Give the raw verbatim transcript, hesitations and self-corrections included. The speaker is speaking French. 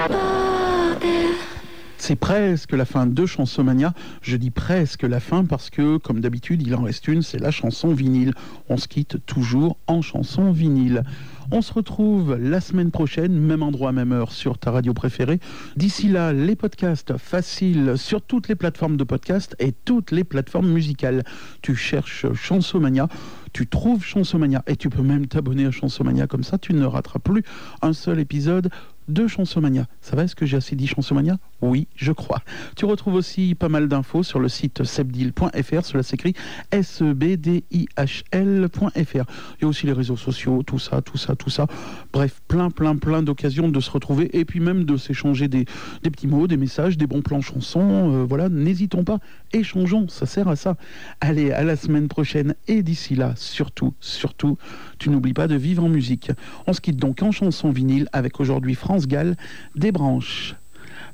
C'est presque la fin de Chansomania. Je dis presque la fin parce que, comme d'habitude, il en reste une, c'est la chanson vinyle. On se quitte toujours en chanson vinyle. On se retrouve la semaine prochaine, même endroit, même heure, sur ta radio préférée. D'ici là, les podcasts faciles sur toutes les plateformes de podcast et toutes les plateformes musicales. Tu cherches Chansomania, tu trouves Chansomania et tu peux même t'abonner à Chansomania. Comme ça, tu ne rateras plus un seul épisode de Chansomania. Ça va, est-ce que j'ai assez dit Chansomania ? Oui, je crois. Tu retrouves aussi pas mal d'infos sur le site sebdil point f r, cela s'écrit S E B D I H L point F R. Il y a aussi les réseaux sociaux, tout ça, tout ça, tout ça. Bref, plein, plein, plein d'occasions de se retrouver et puis même de s'échanger des, des petits mots, des messages, des bons plans chansons. Euh, voilà, n'hésitons pas, échangeons, ça sert à ça. Allez, à la semaine prochaine et d'ici là, surtout, surtout, tu n'oublies pas de vivre en musique. On se quitte donc en chanson vinyle avec aujourd'hui France Gall, Des branches.